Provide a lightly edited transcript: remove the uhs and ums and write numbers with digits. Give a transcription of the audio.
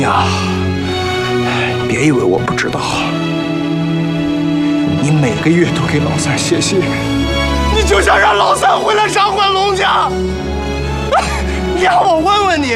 呀，别以为我不知道，你每个月都给老三写信，你就想让老三回来掌管龙家。呀，我问问你，